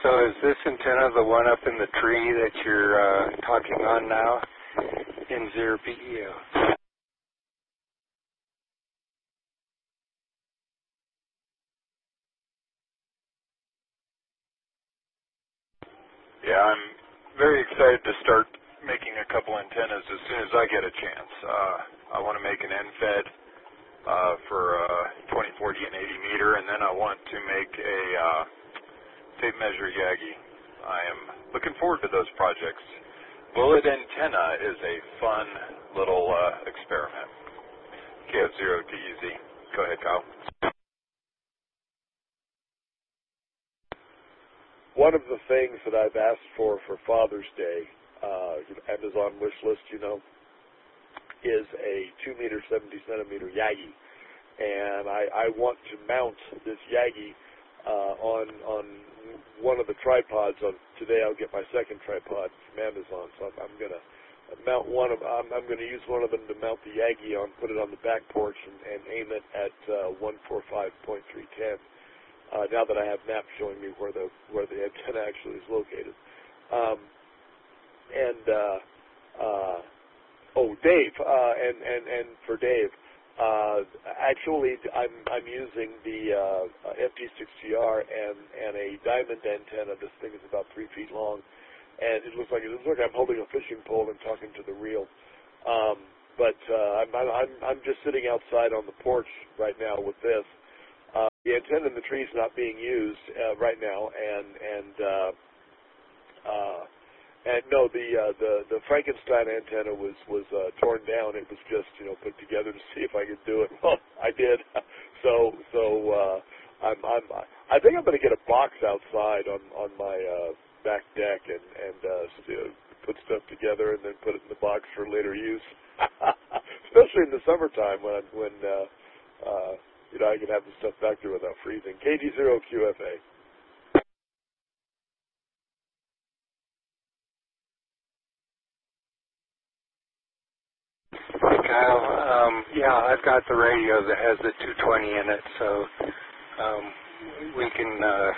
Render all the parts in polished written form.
So is this antenna the one up in the tree that you're talking on now in 0PEO? Yeah, I'm very excited to start making a couple antennas as soon as I get a chance. I want to make an end-fed for 20, 40, and 80 meter, and then I want to make a tape measure Yagi. I am looking forward to those projects. Bullet antenna is a fun little experiment. KF0DEZ. Go ahead, Kyle. One of the things that I've asked for Father's Day, Amazon wish list, is a 2 meter, 70 centimeter Yagi. And I want to mount this Yagi on one of the tripods. Today I'll get my second tripod from Amazon, so I'm going to mount one of. I'm going to use one of them to mount the Yagi on, put it on the back porch, and aim it at 145.310. Now that I have maps showing me where the antenna actually is located. Dave, and for Dave, actually I'm using the FT6GR and a diamond antenna. This thing is about 3 feet long, and it looks like I'm holding a fishing pole and talking to the reel. But I'm just sitting outside on the porch right now with this. The antenna in the tree is not being used right now, and no, the Frankenstein antenna was torn down. It was just put together to see if I could do it. Well, I did. So I think I'm going to get a box outside on my back deck and put stuff together and then put it in the box for later use. Especially in the summertime when I can have the stuff back there without freezing. KD0QFA. Hey, Kyle. Yeah, I've got the radio that has the 220 in it, so we can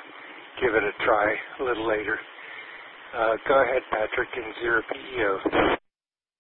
give it a try a little later. Go ahead, Patrick, in 0PEO.